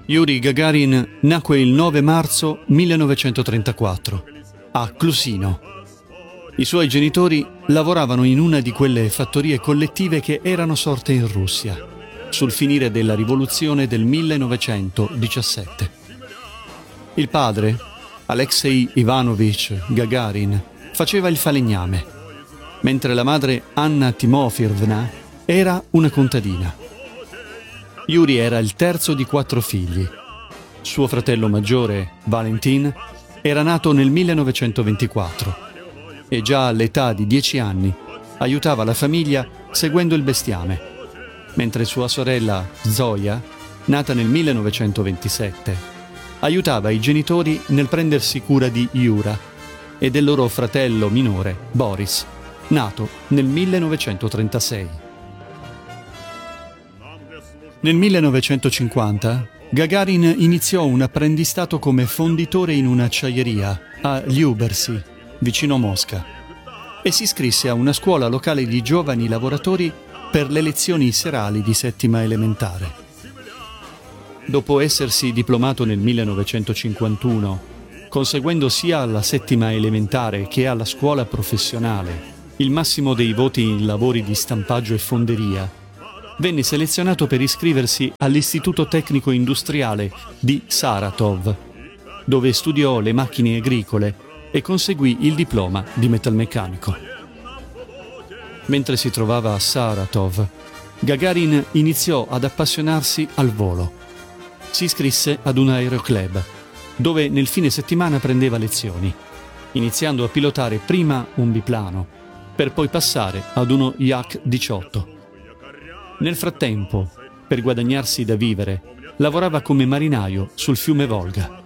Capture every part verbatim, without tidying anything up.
Yuri Gagarin nacque il nove marzo millenovecentotrentaquattro a Clusino. I suoi genitori lavoravano in una di quelle fattorie collettive che erano sorte in Russia, sul finire della rivoluzione del millenovecentodiciassette. Il padre, Alexei Ivanovich Gagarin, faceva il falegname, mentre la madre, Anna Timofyevna, era una contadina. Yuri era il terzo di quattro figli. Suo fratello maggiore, Valentin, era nato nel millenovecentoventiquattro e già all'età di dieci anni aiutava la famiglia seguendo il bestiame, mentre sua sorella, Zoya, nata nel millenovecentoventisette, aiutava i genitori nel prendersi cura di Yura e del loro fratello minore, Boris, nato nel millenovecentotrentasei. Nel millenovecentocinquanta, Gagarin iniziò un apprendistato come fonditore in un'acciaieria a Lyubersi, vicino Mosca, e si iscrisse a una scuola locale di giovani lavoratori per le lezioni serali di settima elementare. Dopo essersi diplomato nel millenovecentocinquantuno, conseguendo sia alla settima elementare che alla scuola professionale il massimo dei voti in lavori di stampaggio e fonderia, venne selezionato per iscriversi all'Istituto Tecnico Industriale di Saratov, dove studiò le macchine agricole e conseguì il diploma di metalmeccanico. Mentre si trovava a Saratov, Gagarin iniziò ad appassionarsi al volo. Si iscrisse ad un aeroclub, dove nel fine settimana prendeva lezioni, iniziando a pilotare prima un biplano, per poi passare ad uno Jak diciotto. Nel frattempo, per guadagnarsi da vivere, lavorava come marinaio sul fiume Volga.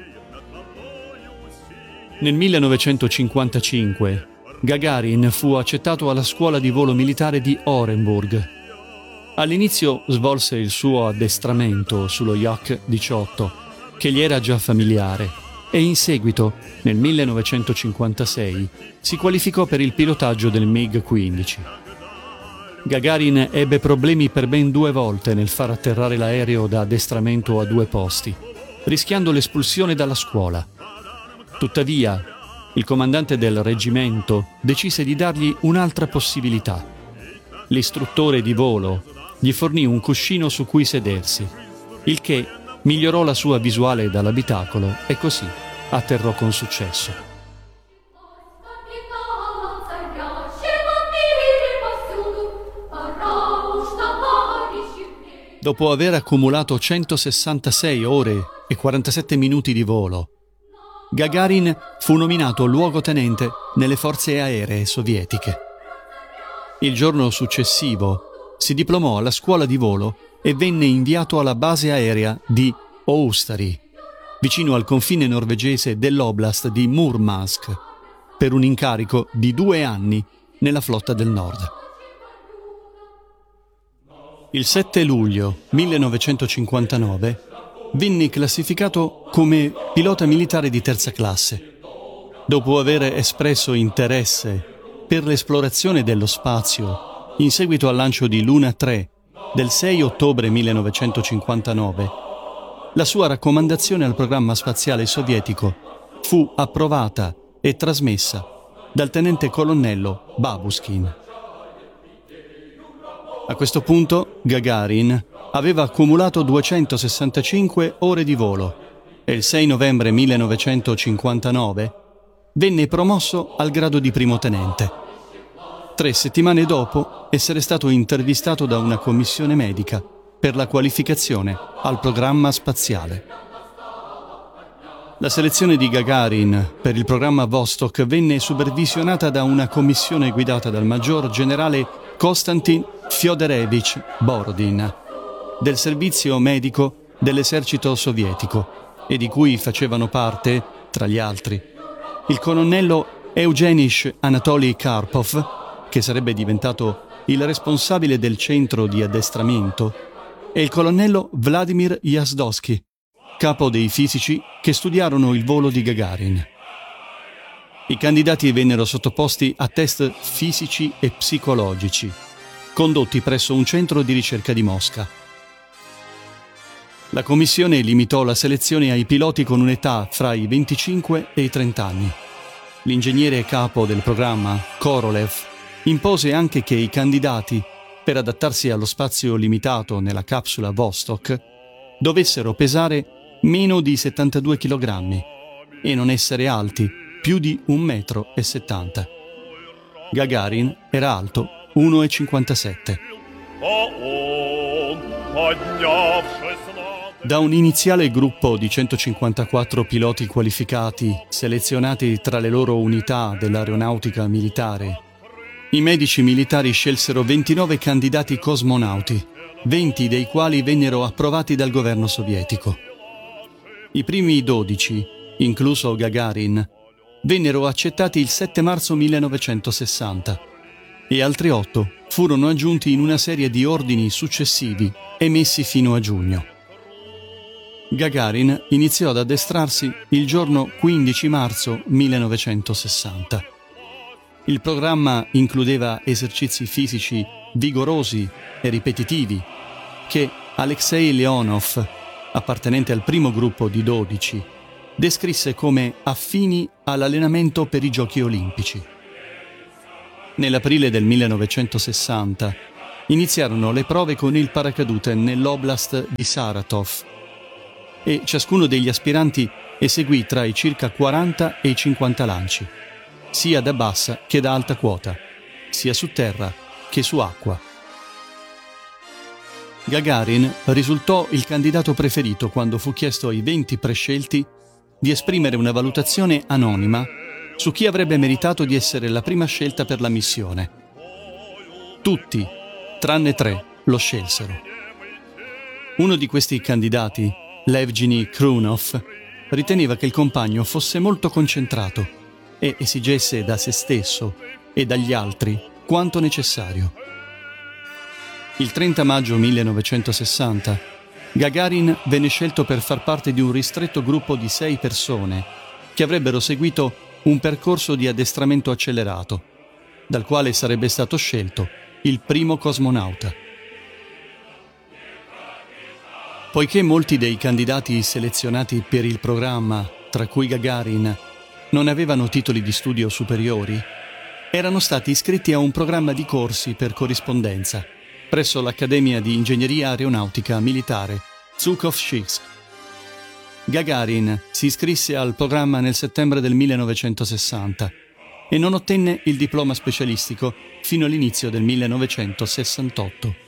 Nel millenovecentocinquantacinque, Gagarin fu accettato alla scuola di volo militare di Orenburg. All'inizio svolse il suo addestramento sullo Jak diciotto, che gli era già familiare, e in seguito, nel millenovecentocinquantasei, si qualificò per il pilotaggio del MiG quindici. Gagarin ebbe problemi per ben due volte nel far atterrare l'aereo da addestramento a due posti, rischiando l'espulsione dalla scuola. Tuttavia, il comandante del reggimento decise di dargli un'altra possibilità. L'istruttore di volo gli fornì un cuscino su cui sedersi, il che migliorò la sua visuale dall'abitacolo e così atterrò con successo. Dopo aver accumulato centosessantasei ore e quarantasette minuti di volo, Gagarin fu nominato luogotenente nelle forze aeree sovietiche. Il giorno successivo si diplomò alla scuola di volo e venne inviato alla base aerea di Oustari, vicino al confine norvegese dell'oblast di Murmansk, per un incarico di due anni nella flotta del nord. Il sette luglio millenovecentocinquantanove venne classificato come pilota militare di terza classe. Dopo aver espresso interesse per l'esplorazione dello spazio in seguito al lancio di Luna tre del sei ottobre millenovecentocinquantanove, la sua raccomandazione al programma spaziale sovietico fu approvata e trasmessa dal tenente colonnello Babuskin. A questo punto Gagarin aveva accumulato duecentosessantacinque ore di volo e il sei novembre millenovecentocinquantanove venne promosso al grado di primo tenente. Tre settimane dopo essere stato intervistato da una commissione medica per la qualificazione al programma spaziale. La selezione di Gagarin per il programma Vostok venne supervisionata da una commissione guidata dal maggior generale Konstantin Fyodorevich Borodin, del servizio medico dell'esercito sovietico, e di cui facevano parte, tra gli altri, il colonnello Eugenish Anatoly Karpov, che sarebbe diventato il responsabile del centro di addestramento, e il colonnello Vladimir Yazdovsky, capo dei fisici che studiarono il volo di Gagarin. I candidati vennero sottoposti a test fisici e psicologici, condotti presso un centro di ricerca di Mosca. La commissione limitò la selezione ai piloti con un'età fra i venticinque e i trenta anni. L'ingegnere capo del programma, Korolev, impose anche che i candidati, per adattarsi allo spazio limitato nella capsula Vostok, dovessero pesare meno di settantadue chilogrammi e non essere alti più di un metro e settanta. Gagarin era alto uno virgola cinquantasette. Da un iniziale gruppo di centocinquantaquattro piloti qualificati, selezionati tra le loro unità dell'aeronautica militare, i medici militari scelsero ventinove candidati cosmonauti, venti dei quali vennero approvati dal governo sovietico. I primi dodici, incluso Gagarin, vennero accettati il sette marzo millenovecentosessanta e altri otto furono aggiunti in una serie di ordini successivi emessi fino a giugno. Gagarin iniziò ad addestrarsi il giorno quindici marzo millenovecentosessanta. Il programma includeva esercizi fisici vigorosi e ripetitivi che Alexei Leonov, appartenente al primo gruppo di dodici, descrisse come affini all'allenamento per i Giochi Olimpici. Nell'aprile del millenovecentosessanta iniziarono le prove con il paracadute nell'oblast di Saratov e ciascuno degli aspiranti eseguì tra i circa quaranta e i cinquanta lanci, sia da bassa che da alta quota, sia su terra che su acqua. Gagarin risultò il candidato preferito quando fu chiesto ai venti prescelti di esprimere una valutazione anonima su chi avrebbe meritato di essere la prima scelta per la missione. Tutti, tranne tre, lo scelsero. Uno di questi candidati, Levgeny Krunov, riteneva che il compagno fosse molto concentrato e esigesse da se stesso e dagli altri quanto necessario. Il trenta maggio millenovecentosessanta, Gagarin venne scelto per far parte di un ristretto gruppo di sei persone che avrebbero seguito un percorso di addestramento accelerato, dal quale sarebbe stato scelto il primo cosmonauta. Poiché molti dei candidati selezionati per il programma, tra cui Gagarin, non avevano titoli di studio superiori, erano stati iscritti a un programma di corsi per corrispondenza presso l'Accademia di Ingegneria Aeronautica Militare Zhukovsk. Gagarin si iscrisse al programma nel settembre del millenovecentosessanta e non ottenne il diploma specialistico fino all'inizio del millenovecentosessantotto.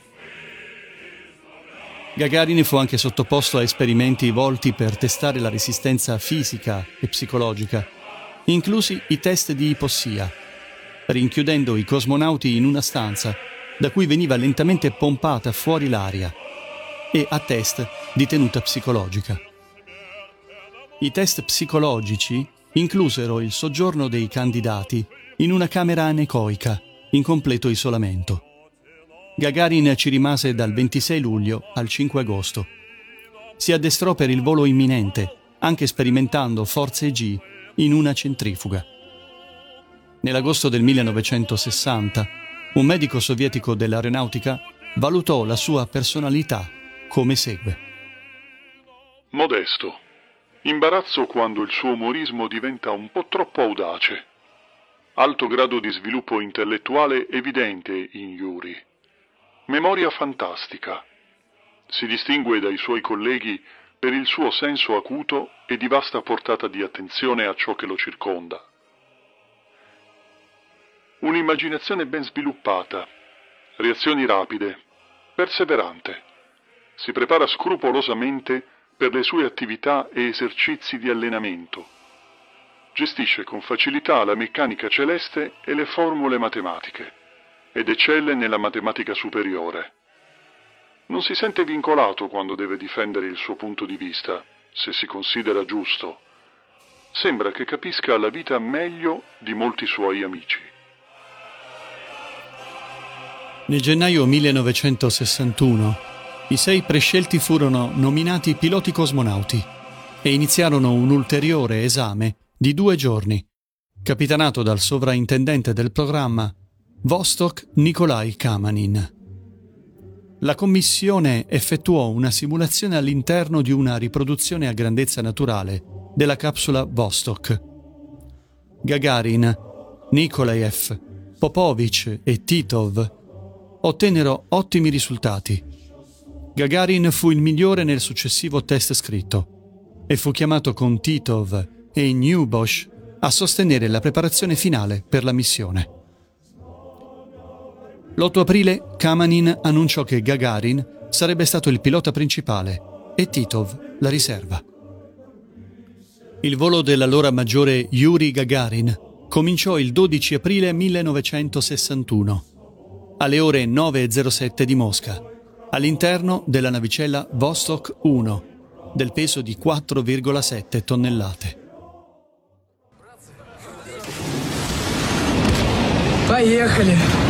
Gagarin fu anche sottoposto a esperimenti volti per testare la resistenza fisica e psicologica, inclusi i test di ipossia, rinchiudendo i cosmonauti in una stanza da cui veniva lentamente pompata fuori l'aria, e a test di tenuta psicologica. I test psicologici inclusero il soggiorno dei candidati in una camera anecoica in completo isolamento. Gagarin ci rimase dal ventisei luglio al cinque agosto. Si addestrò per il volo imminente, anche sperimentando forze G in una centrifuga. Nell'agosto del millenovecentosessanta, un medico sovietico dell'aeronautica valutò la sua personalità come segue. Modesto. Imbarazzo quando il suo umorismo diventa un po' troppo audace. Alto grado di sviluppo intellettuale evidente in Yuri. Memoria fantastica. Si distingue dai suoi colleghi per il suo senso acuto e di vasta portata di attenzione a ciò che lo circonda. Un'immaginazione ben sviluppata, reazioni rapide, perseverante. Si prepara scrupolosamente per le sue attività e esercizi di allenamento. Gestisce con facilità la meccanica celeste e le formule matematiche, ed eccelle nella matematica superiore. Non si sente vincolato quando deve difendere il suo punto di vista, se si considera giusto. Sembra che capisca la vita meglio di molti suoi amici. Nel gennaio millenovecentosessantuno, i sei prescelti furono nominati piloti cosmonauti e iniziarono un ulteriore esame di due giorni, capitanato dal sovrintendente del programma Vostok Nikolai Kamanin. La commissione effettuò una simulazione all'interno di una riproduzione a grandezza naturale della capsula Vostok. Gagarin, Nikolaev, Popovich e Titov ottennero ottimi risultati. Gagarin fu il migliore nel successivo test scritto e fu chiamato con Titov e Neubosch a sostenere la preparazione finale per la missione. L'otto aprile Kamanin annunciò che Gagarin sarebbe stato il pilota principale e Titov la riserva. Il volo dell'allora maggiore Yuri Gagarin cominciò il dodici aprile millenovecentosessantuno alle ore nove e zero sette di Mosca, all'interno della navicella Vostok uno, del peso di quattro virgola sette tonnellate. Поехали!